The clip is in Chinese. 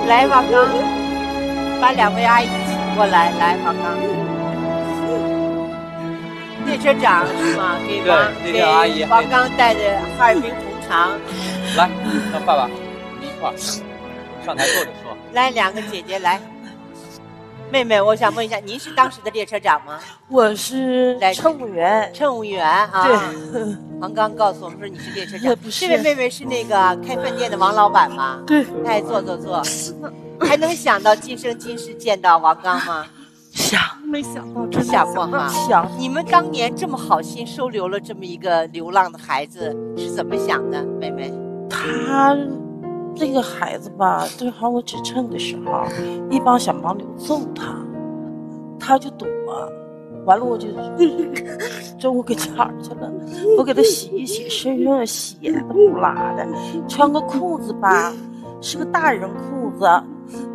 来，王刚，把两位阿姨请过来。来，王刚，列车长是吗？给王刚带着哈尔滨红肠。 来，让爸爸一块儿上台坐着说。 来，两个姐姐来。妹妹，我想问一下，您是当时的列车长吗？ 我是乘务员。 乘务员啊。 对。 王刚告诉我们说你是列车长。 不是。 这位妹妹是那个开饭店的王老板吗？ 对。 哎，坐。还能想到今生今世见到王刚吗？ 没想到， 真想过哈。 想。 你们当年这么好心收留了这么一个流浪的孩子，是怎么想的，妹妹？ 他这个孩子吧，正好我指称的时候，一帮小盲流揍他，他就躲。完了我就中午给家儿去了，我给他洗一洗，身上血都不拉的，穿个裤子吧，是个大人裤子。